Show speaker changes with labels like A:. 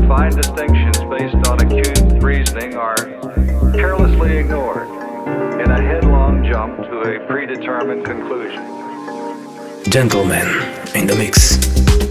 A: fine distinctions based on acute reasoning are carelessly ignored in a headlong jump to a predetermined conclusion.
B: Gentlemen in the mix.